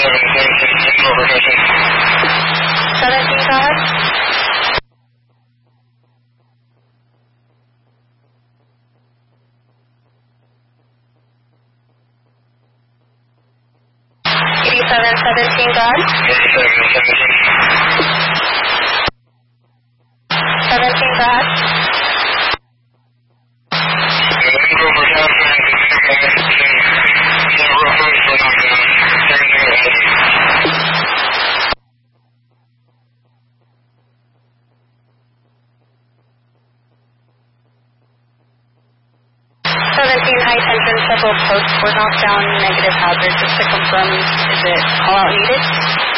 17, go ahead. Seven 17, go ahead. 17, go ahead. High tension, several posts were knocked down, negative hazard. Just to confirm, is it call out needed?